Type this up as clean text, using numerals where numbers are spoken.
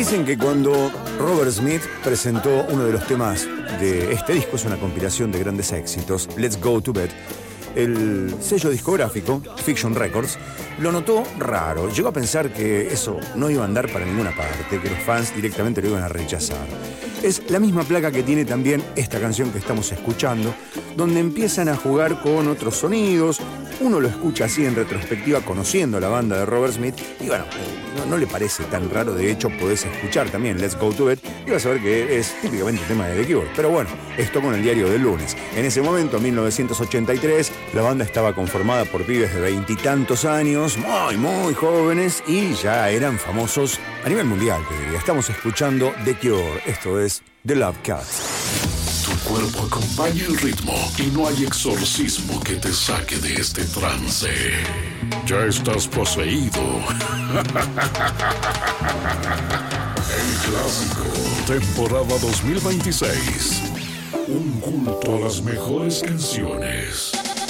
Dicen que cuando Robert Smith presentó uno de los temas de este disco, es una compilación de grandes éxitos, Let's Go to Bed, el sello discográfico, Fiction Records, lo notó raro. Llegó a pensar que eso no iba a andar para ninguna parte, que los fans directamente lo iban a rechazar. Es la misma placa que tiene también esta canción que estamos escuchando, donde empiezan a jugar con otros sonidos. Uno lo escucha así en retrospectiva, conociendo la banda de Robert Smith, y bueno, no le parece tan raro. De hecho, podés escuchar también Let's Go to Bed y vas a ver que es típicamente un tema de The Cure. Pero bueno, esto con el diario del lunes. En ese momento, 1983, la banda estaba conformada por pibes de 20 y tantos años, muy jóvenes, y ya eran famosos a nivel mundial, te diría. Estamos escuchando The Cure, esto es The Love Cats. Tu cuerpo acompaña el ritmo y no hay exorcismo que te saque de este trance. Ya estás poseído. El clásico, temporada 2026. Un culto a las mejores canciones.